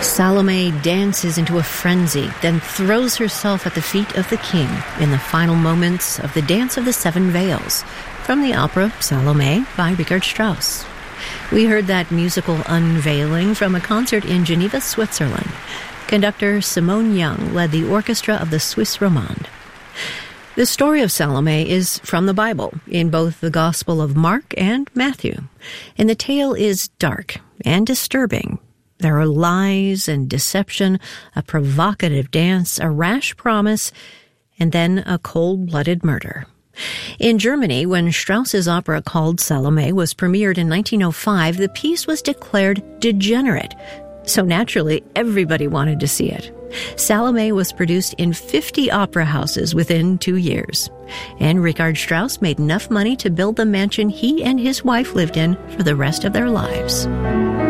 Salome dances into a frenzy, then throws herself at the feet of the king in the final moments of the Dance of the Seven Veils, from the opera Salome by Richard Strauss. We heard that musical unveiling from a concert in Geneva, Switzerland. Conductor Simone Young led the orchestra of the Suisse Romande. The story of Salome is from the Bible, in both the Gospel of Mark and Matthew, and the tale is dark and disturbing. There are lies and deception, a provocative dance, a rash promise, and then a cold-blooded murder. In Germany, when Strauss's opera called Salome was premiered in 1905, the piece was declared degenerate. So naturally, everybody wanted to see it. Salome was produced in 50 opera houses within 2 years. And Richard Strauss made enough money to build the mansion he and his wife lived in for the rest of their lives.